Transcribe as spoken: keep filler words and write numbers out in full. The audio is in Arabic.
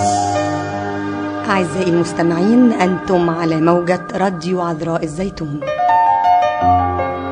أعزائي المستمعين، أنتم على موجة راديو عذراء الزيتون.